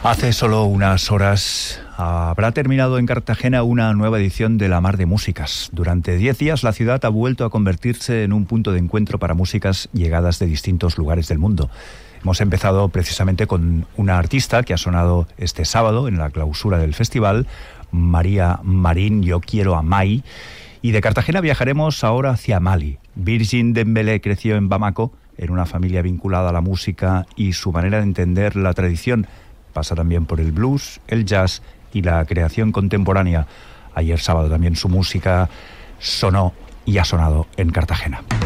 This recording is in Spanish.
Hace solo unas horas habrá terminado en Cartagena una nueva edición de La Mar de Músicas. Durante 10 días la ciudad ha vuelto a convertirse en un punto de encuentro para músicas llegadas de distintos lugares del mundo. Hemos empezado precisamente con una artista que ha sonado este sábado en la clausura del festival, María Marín, Yo quiero a Mai. Y de Cartagena viajaremos ahora hacia Mali. Virgin Dembélé creció en Bamako, en una familia vinculada a la música y su manera de entender la tradición pasa también por el blues, el jazz y la creación contemporánea. Ayer sábado también su música sonó y ha sonado en Cartagena.